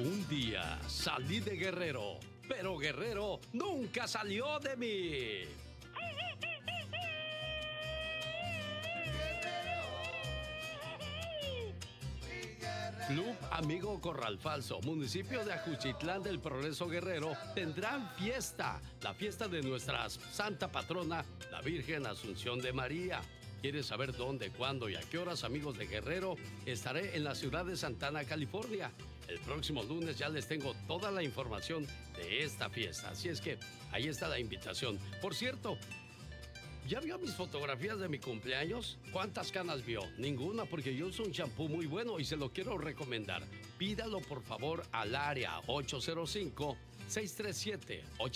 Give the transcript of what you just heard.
Un día salí de Guerrero, pero Guerrero nunca salió de mí. Club Amigo Corral Falso, municipio de Ajuchitlán del Progreso Guerrero, tendrán fiesta, la fiesta de nuestra santa patrona, la Virgen Asunción de María. ¿Quieres saber dónde, cuándo y a qué horas, amigos de Guerrero? Estaré en la ciudad de Santana, California. El próximo lunes ya les tengo toda la información de esta fiesta, así es que ahí está la invitación. Por cierto, ¿ya vio mis fotografías de mi cumpleaños? ¿Cuántas canas vio? Ninguna, porque yo uso un champú muy bueno y se lo quiero recomendar. Pídalo por favor al área 805-637-80